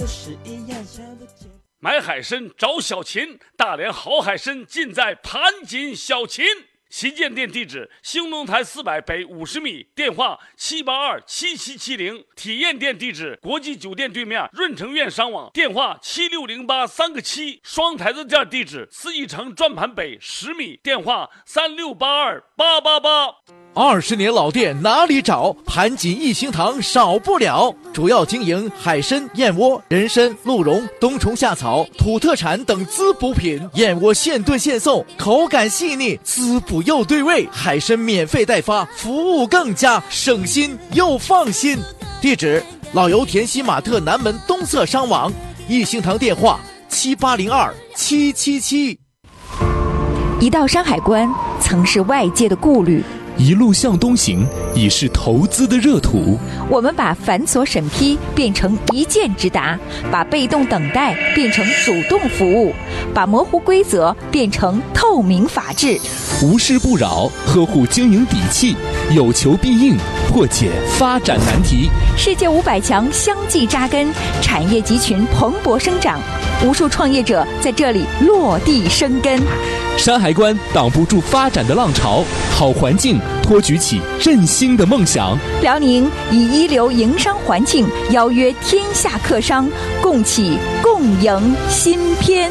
买海参找小秦，大连好海参尽在盘锦小秦。旗舰店地址：兴隆台400北50米，电话7827770。体验店地址：国际酒店对面润城苑商网，电话76083个7。双台子店地址：四义城转盘北10米，电话3682888。 20年老店哪里找？盘锦一星堂少不了。主要经营海参、燕窝、人参、鹿茸、冬虫夏草、土特产等滋补品。燕窝现炖现送，口感细腻，滋补又对味。海参免费代发，服务更佳，省心又放心。地址：老油田西马特南门东侧商网。一星堂电话7802-777。 一到山海关，曾是外界的顾虑。 一路向东行，已是投资的热土。 我们把繁琐审批变成一键直达，把被动等待变成主动服务，把模糊规则变成透明法治。 无事不扰，呵护经营底气，有求必应，破解发展难题。 世界500强相继扎根，产业集群蓬勃生长，无数创业者在这里落地生根。 山海关挡不住发展的浪潮，好环境托举起振兴的梦想。 辽宁以一流营商环境邀约天下客商，共启共赢新篇。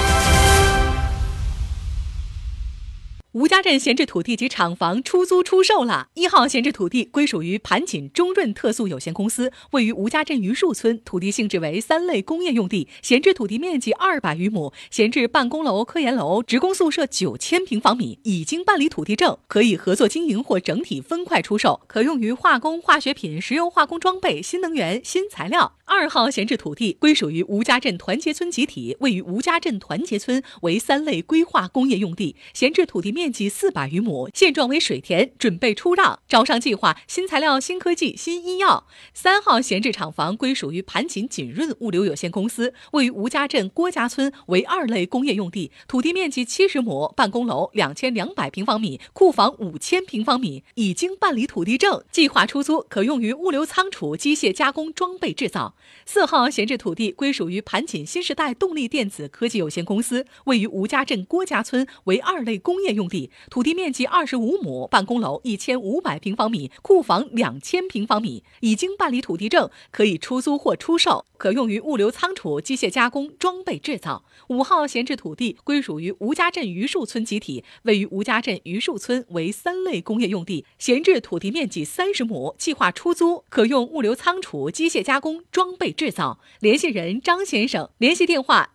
吴家镇闲置土地及厂房出租出售了。1号闲置土地归属于盘锦中润特素有限公司，位于吴家镇榆树村，土地性质为3类工业用地，闲置土地面积200余亩，闲置办公楼、科研楼、职工宿舍9000平方米，已经办理土地证，可以合作经营或整体分块出售，可用于化工、化学品、石油化工装备、新能源、新材料。2号闲置土地归属于吴家镇团结村集体，位于吴家镇团结村，为3类规划工业用地，闲置土地面积400余亩，现状为水田，准备出让。招商计划：新材料、新科技、新医药。3号闲置厂房归属于盘锦锦润物流有限公司，位于吴家镇郭家村，为2类工业用地，土地面积70亩，办公楼2200平方米，库房5000平方米，已经办理土地证，计划出租，可用于物流仓储、机械加工、装备制造。4号闲置土地归属于盘锦新时代动力电子科技有限公司，位于吴家镇郭家村，为2类工业用地，土地面积25亩，办公楼1500平方米，库房2000平方米，已经办理土地证，可以出租或出售，可用于物流仓储、机械加工、装备制造。5号闲置土地归属于吴家镇榆树村集体，位于吴家镇榆树村，为3类工业用地，闲置土地面积30亩，计划出租，可用物流仓储、机械加工、装备制造。联系人张先生，联系电话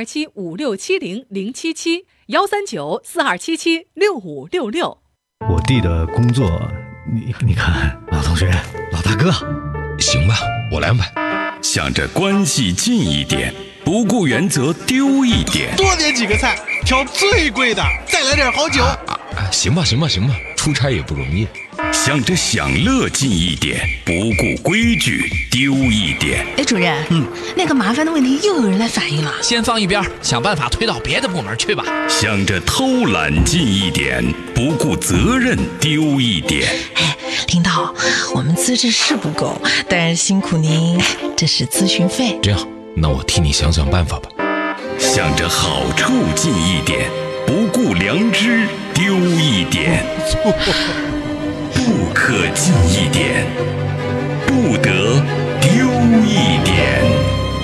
0427567007713942776566。 我弟的工作，你看，老同学，老大哥， 行吧，我来安排。想着关系近一点，不顾原则丢一点， 多点几个菜，挑最贵的，再来点好酒。 行吧，出差也不容易。向着享乐近一点，不顾规矩丢一点。 哎，主任，那个麻烦的问题又有人来反映了， 先放一边，想办法推到别的部门去吧。 向着偷懒近一点，不顾责任丢一点。 哎，领导，我们资质是不够，但是辛苦您，这是咨询费。 这样，那我替你想想办法吧。向着好处近一点，不顾良知丢一点。不可近一点，不得